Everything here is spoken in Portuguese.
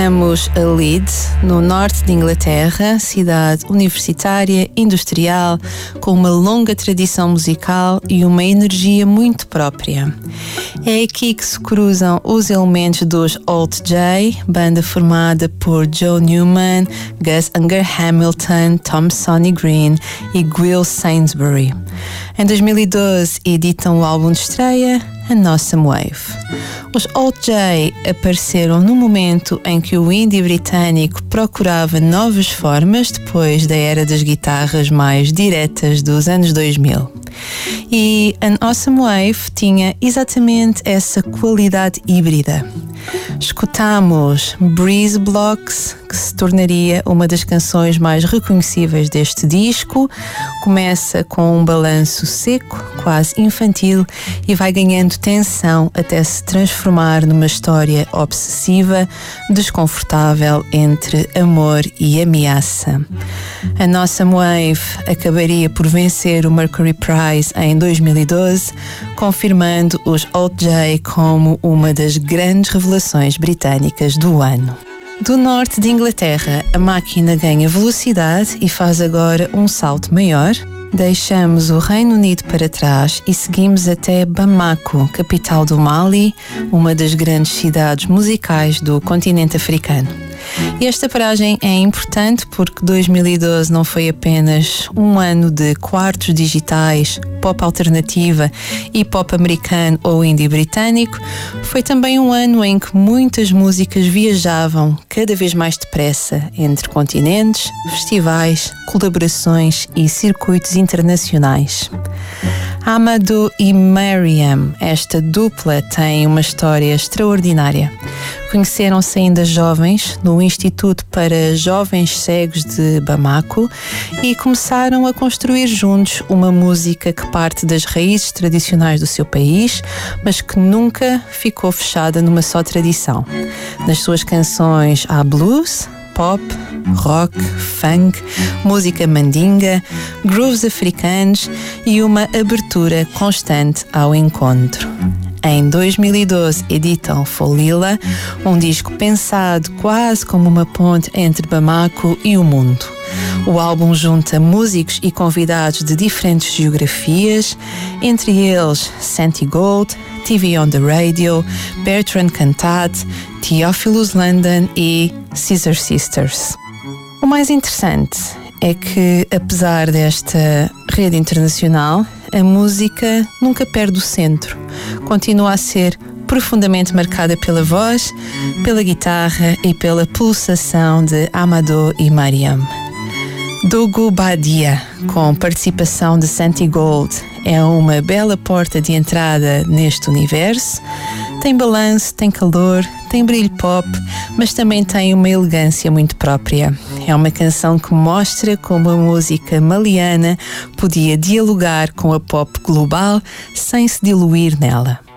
Estamos a Leeds, no norte de Inglaterra, cidade universitária, industrial, com uma longa tradição musical e uma energia muito própria. É aqui que se cruzam os elementos dos Alt J, banda formada por Joe Newman, Gus Unger Hamilton, Tom Sonny Green e Will Sainsbury. Em 2012 editam o álbum de estreia, An Awesome Wave. Os Alt J apareceram no momento em que o indie britânico procurava novas formas depois da era das guitarras mais diretas dos anos 2000. E An Awesome Wave tinha exatamente essa qualidade híbrida. Escutamos Breeze Blocks, que se tornaria uma das canções mais reconhecíveis deste disco. Começa com um balanço seco, quase infantil, e vai ganhando tensão até se transformar numa história obsessiva, desconfortável entre amor e ameaça. A Awesome Wave acabaria por vencer o Mercury Prize em 2012, confirmando os Alt J como uma das grandes revelações britânicas do ano. Do norte de Inglaterra, a máquina ganha velocidade e faz agora um salto maior. Deixamos o Reino Unido para trás e seguimos até Bamako, capital do Mali, uma das grandes cidades musicais do continente africano. E esta paragem é importante porque 2012 não foi apenas um ano de quartos digitais, pop alternativa e pop americano ou indie britânico, foi também um ano em que muitas músicas viajavam cada vez mais depressa entre continentes, festivais, colaborações e circuitos internacionais. Amadou e Mariam, esta dupla tem uma história extraordinária. Conheceram-se ainda jovens no Instituto para Jovens Cegos de Bamako e começaram a construir juntos uma música que parte das raízes tradicionais do seu país, mas que nunca ficou fechada numa só tradição. Nas suas canções há blues, pop, rock, funk, música mandinga, grooves africanos e uma abertura constante ao encontro. Em 2012 editam Folila, um disco pensado quase como uma ponte entre Bamako e o mundo. O álbum junta músicos e convidados de diferentes geografias, entre eles Santi Gold, TV on the Radio, Bertrand Cantat, Theophilus London e Scissor Sisters. O mais interessante é que, apesar desta rede internacional, a música nunca perde o centro. Continua a ser profundamente marcada pela voz, pela guitarra e pela pulsação de Amadou e Mariam. Dougou Badia, com participação de Santi Gold, é uma bela porta de entrada neste universo. Tem balanço, tem calor, tem brilho pop, mas também tem uma elegância muito própria. É uma canção que mostra como a música maliana podia dialogar com a pop global sem se diluir nela.